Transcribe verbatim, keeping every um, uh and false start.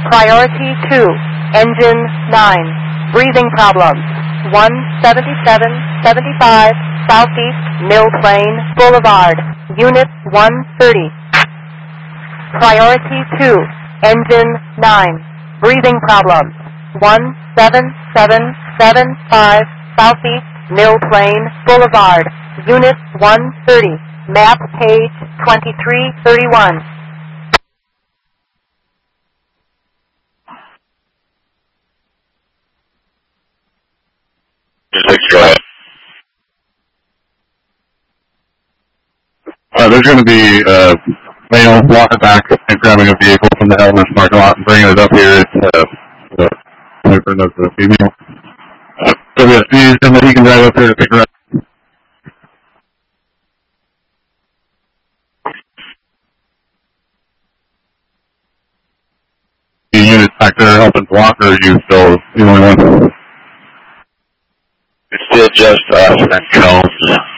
Priority two, engine nine, breathing problems, one seventy-seven seventy-five Southeast Mill Plain Boulevard, Unit one thirty. Priority two, engine nine, breathing problems, one seven seven seven five Southeast Mill Plain Boulevard, Unit one thirty, map page twenty-three thirty-one. Six, go ahead. Uh, there's going to be uh, male walking back and grabbing a vehicle from the Elvis parking lot and bringing it up here. It's uh, the boyfriend of the female. Uh, so we have to use him that he can drive up here to pick her up. The units back there helping to walk, or are you still the only one? It's still just us and Combs.